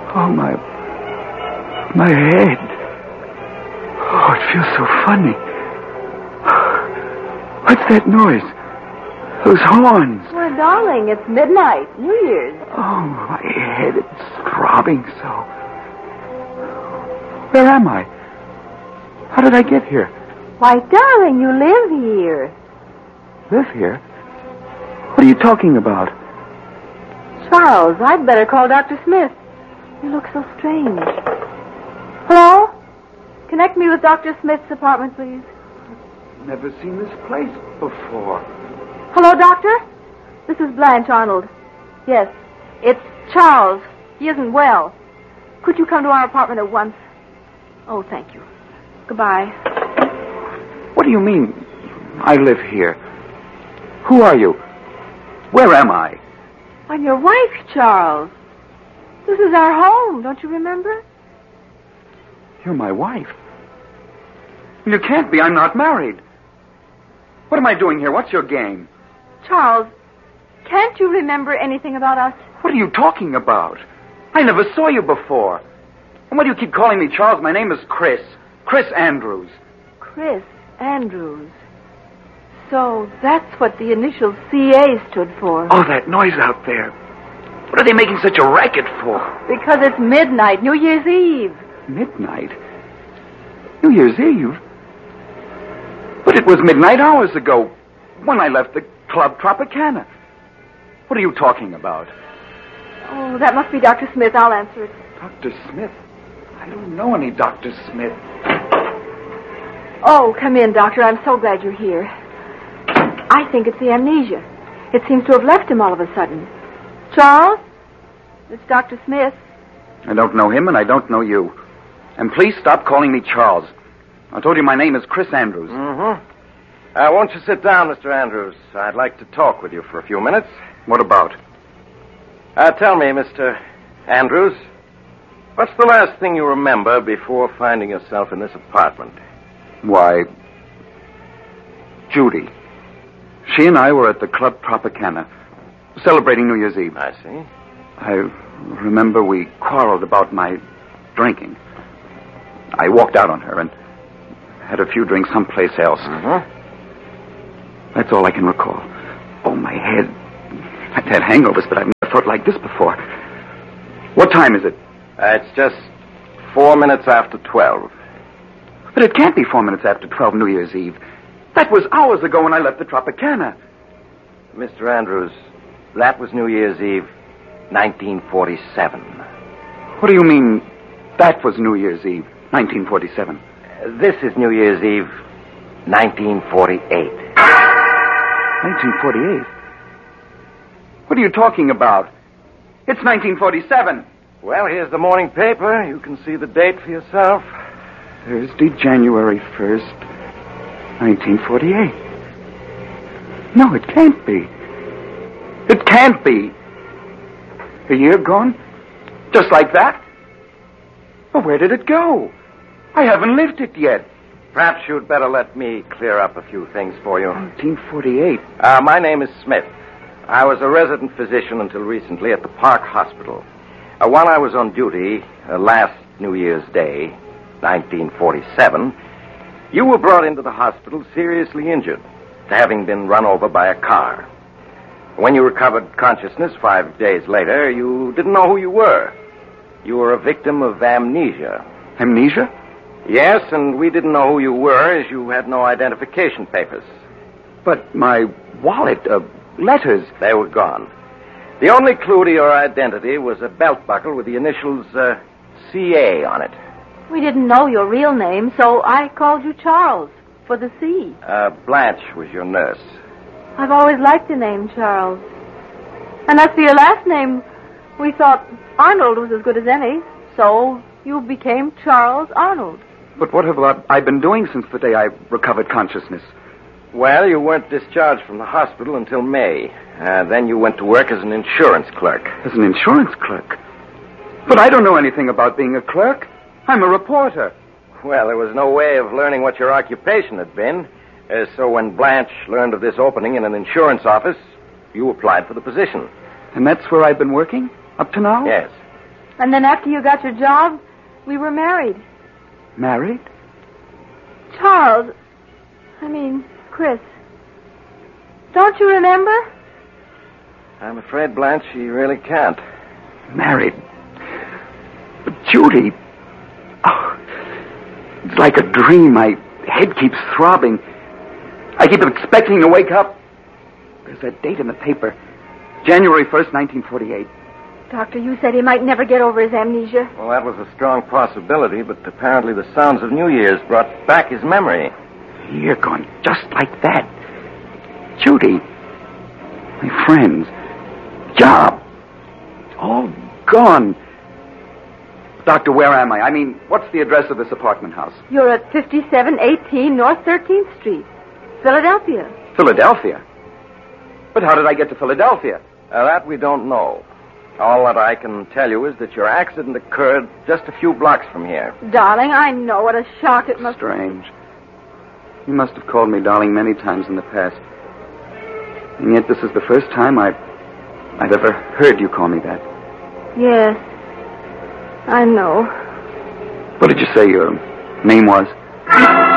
Oh, my head. Oh, it feels so funny. What's that noise? Those horns. Well, darling, it's midnight, New Year's. Oh, my head, it's throbbing so. Where am I? How did I get here? Why, darling, you live here. Live here? What are you talking about? Charles, I'd better call Dr. Smith. You look so strange. Hello? Connect me with Dr. Smith's apartment, please. Never seen this place before. Hello, Doctor? This is Blanche Arnold. Yes, it's Charles. He isn't well. Could you come to our apartment at once? Oh, thank you. Goodbye. What do you mean, I live here? Who are you? Where am I? I'm your wife, Charles. This is our home, don't you remember? You're my wife. You can't be. I'm not married. What am I doing here? What's your game? Charles, can't you remember anything about us? What are you talking about? I never saw you before. And why do you keep calling me Charles? My name is Chris. Chris Andrews. Chris Andrews. So that's what the initial CA stood for. Oh, that noise out there. What are they making such a racket for? Because it's midnight, New Year's Eve. Midnight? New Year's Eve? But it was midnight hours ago when I left the Club Tropicana. What are you talking about? Oh, that must be Dr. Smith. I'll answer it. Dr. Smith? I don't know any Dr. Smith. Oh, come in, Doctor. I'm so glad you're here. I think it's the amnesia. It seems to have left him all of a sudden. Charles? It's Dr. Smith. I don't know him and I don't know you. And please stop calling me Charles. I told you my name is Chris Andrews. Mm-hmm. Won't you sit down, Mr. Andrews? I'd like to talk with you for a few minutes. What about? Tell me, Mr. Andrews, what's the last thing you remember before finding yourself in this apartment? Why, Judy. She and I were at the Club Tropicana, celebrating New Year's Eve. I see. I remember we quarreled about my drinking. I walked out on her and had a few drinks someplace else. Mm-hmm. That's all I can recall. Oh, my head. I've had hangovers, but I've never felt like this before. What time is it? It's just 4 minutes after 12. But it can't be 4 minutes after 12 New Year's Eve. That was hours ago when I left the Tropicana. Mr. Andrews, that was New Year's Eve, 1947. What do you mean, that was New Year's Eve, 1947? This is New Year's Eve, 1948. 1948? What are you talking about? It's 1947. Well, here's the morning paper. You can see the date for yourself. Thursday, January 1st, 1948. No, it can't be. It can't be. A year gone? Just like that? But where did it go? I haven't lived it yet. Perhaps you'd better let me clear up a few things for you. 1948. My name is Smith. I was a resident physician until recently at the Park Hospital. While I was on duty last New Year's Day, 1947, you were brought into the hospital seriously injured, having been run over by a car. When you recovered consciousness 5 days later, you didn't know who you were. You were a victim of amnesia. Amnesia? Yes, and we didn't know who you were as you had no identification papers. But my wallet, letters... They were gone. The only clue to your identity was a belt buckle with the initials CA on it. We didn't know your real name, so I called you Charles for the C. Blanche was your nurse. I've always liked the name Charles. And as for your last name, we thought Arnold was as good as any, so you became Charles Arnold. But what have I been doing since the day I recovered consciousness? Well, you weren't discharged from the hospital until May. Then you went to work as an insurance clerk. As an insurance clerk? But I don't know anything about being a clerk. I'm a reporter. Well, there was no way of learning what your occupation had been. So when Blanche learned of this opening in an insurance office, you applied for the position. And that's where I've been working? Up to now? Yes. And then after you got your job, we were married. Married? Charles. Chris. Don't you remember? I'm afraid, Blanche, she really can't. Married. But Judy... Oh, it's like a dream. My head keeps throbbing. I keep expecting to wake up. There's that date in the paper. January 1st, 1948. Doctor, you said he might never get over his amnesia. Well, that was a strong possibility, but apparently the sounds of New Year's brought back his memory. You're gone just like that. Judy. My friends. Job. All gone. Doctor, where am I? What's the address of this apartment house? You're at 5718 North 13th Street, Philadelphia. Philadelphia? But how did I get to Philadelphia? That we don't know. All that I can tell you is that your accident occurred just a few blocks from here. Darling, I know what a shock it must be. Strange. You must have called me darling many times in the past. And yet this is the first time I've ever heard you call me that. Yes. I know. What did you say your name was?